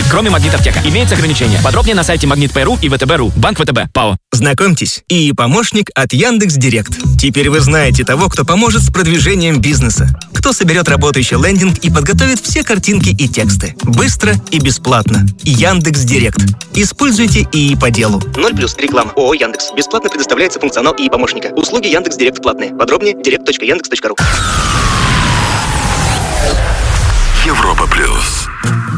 кроме Магнит-Аптека. Имеется ограничение. Подробнее на сайте Магнит.ру и ВТБ.ру. Банк ВТБ. ПАО. Знакомьтесь, ИИ помощник от Яндекс.Директ. Теперь вы знаете того, кто поможет с продвижением бизнеса. Кто соберет работающий лендинг и подготовит все картинки и тексты. Быстро и бесплатно. Яндекс.Директ. Используйте ИИ по делу. 0+ реклама. ООО Яндекс. Бесплатно предоставляется функционал ИИ помощника. Услуги Яндекс.Директ платные. Подробнее direct.yandex.ru. Европа плюс.